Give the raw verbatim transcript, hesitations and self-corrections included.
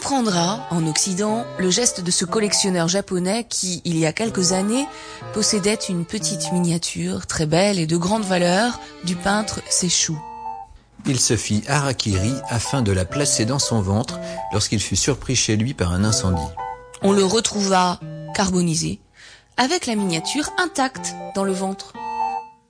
comprendra, en Occident, le geste de ce collectionneur japonais qui, il y a quelques années, possédait une petite miniature très belle et de grande valeur du peintre Seishu. Il se fit harakiri afin de la placer dans son ventre lorsqu'il fut surpris chez lui par un incendie. On le retrouva carbonisé, avec la miniature intacte dans le ventre.